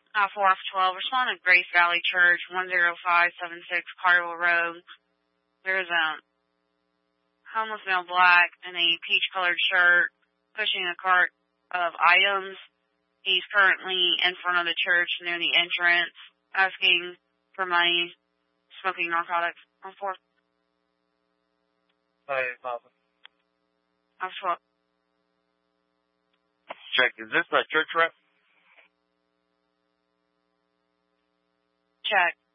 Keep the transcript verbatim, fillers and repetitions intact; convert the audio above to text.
Uh, four off twelve, respond to Grace Valley Church, one oh five seven six Carville Road. There's a homeless male black in a peach-colored shirt pushing a cart of items. He's currently in front of the church near the entrance, asking for money, smoking narcotics. On four. Hey, Papa. On four. Check. Is this a church rep? Check.